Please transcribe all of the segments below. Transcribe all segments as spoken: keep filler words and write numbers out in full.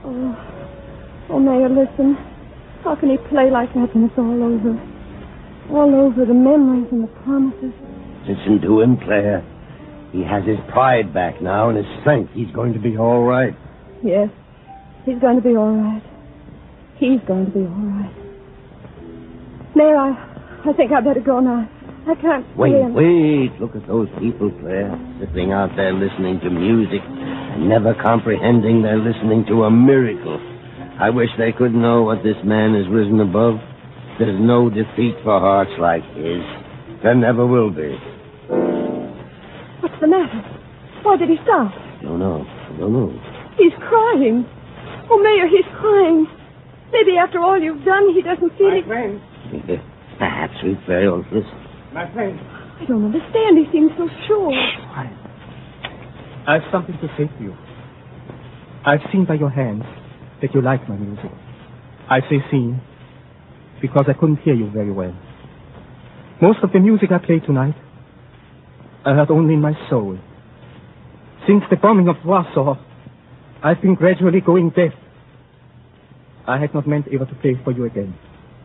Oh, oh, Mayor, listen. How can he play like that when it's all over? All over, the memories and the promises. Listen to him, Claire. He has his pride back now and his strength. He's going to be all right. Yes, he's going to be all right. He's going to be all right. Mayor, I, I think I'd better go now. I can't Wait, stay and... wait. Look at those people, Claire, sitting out there listening to music and never comprehending they're listening to a miracle. I wish they could know what this man has risen above. There's no defeat for hearts like his. There never will be. What's the matter? Why did he stop? I don't know. I don't know. He's crying. Oh, Mayor, he's crying. Maybe after all you've done, he doesn't feel it. My friend. Perhaps we've failed. Listen. My friend. I don't understand. He seems so sure. Quiet. I've something to say to you. I've seen by your hands that you like my music. I say seen because I couldn't hear you very well. Most of the music I played tonight, I heard only in my soul. Since the bombing of Warsaw, I've been gradually going deaf. I had not meant ever to play for you again.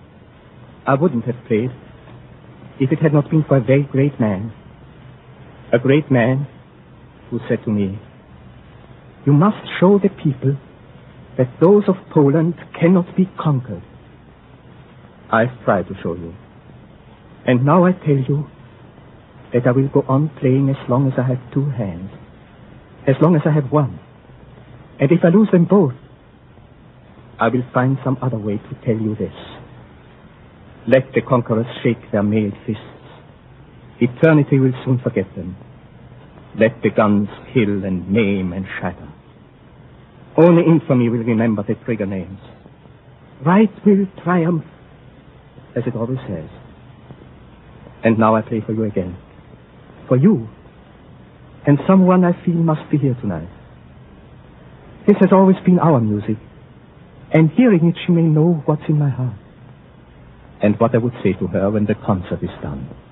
I wouldn't have played if it had not been for a very great man. A great man who said to me, "You must show the people that those of Poland cannot be conquered." I've tried to show you. And now I tell you that I will go on playing as long as I have two hands, as long as I have one. And if I lose them both, I will find some other way to tell you this. Let the conquerors shake their mailed fists. Eternity will soon forget them. Let the guns kill and maim and shatter. Only infamy will remember the trigger names. Right will triumph, as it always has. And now I play for you again. For you. And someone I feel must be here tonight. This has always been our music. And hearing it, she may know what's in my heart. And what I would say to her when the concert is done.